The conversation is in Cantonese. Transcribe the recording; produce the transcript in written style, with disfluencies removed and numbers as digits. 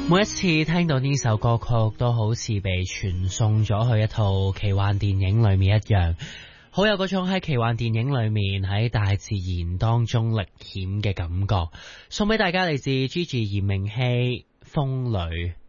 每一次聽到呢首歌曲，都好似被傳送咗去一套奇幻電影裏面一樣，好有嗰種喺奇幻電影裏面喺大自然當中歷險嘅感覺。送俾大家嚟自 Gigi 炎明熹《風裏》。